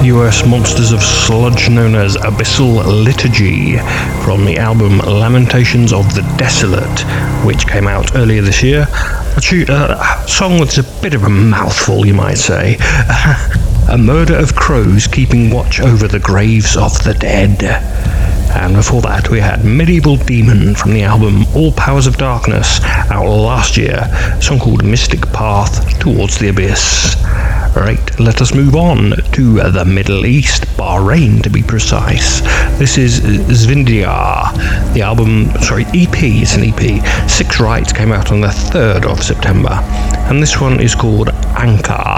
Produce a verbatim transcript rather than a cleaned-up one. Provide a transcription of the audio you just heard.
U S monsters of sludge known as Abyssal Liturgy from the album Lamentations of the Desolate, which came out earlier this year. A, tu- uh, a song that's a bit of a mouthful, you might say. A murder of crows keeping watch over the graves of the dead. And before that we had Medieval Demon from the album All Powers of Darkness, out last year, a song called Mystic Path Towards the Abyss. Right, let us move on to the Middle East, Bahrain to be precise. This is Zvindia, the album, sorry, E P, it's an E P. Six Rights came out on the third of September, and this one is called Ankar.